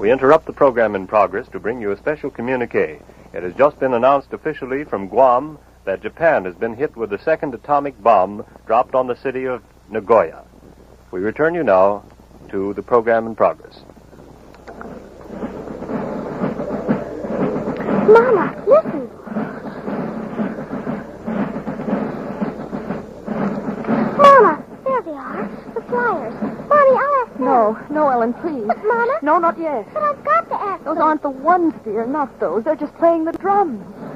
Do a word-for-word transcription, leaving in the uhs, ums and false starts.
We interrupt the program in progress to bring you a special communique. It has just been announced officially from Guam that Japan has been hit with the second atomic bomb dropped on the city of Nagoya. We return you now to the program in progress. Mama, listen. Mama, there they are. The flyers. Mommy, I'll ask them. No, no, Ellen, please. But, Mama... No, not yet. But I've got to ask Those them. aren't the ones, dear, not those. They're just playing the drums.